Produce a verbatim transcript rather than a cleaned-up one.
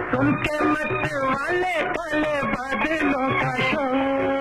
सुन के मत वाले काले बादलों का शोर।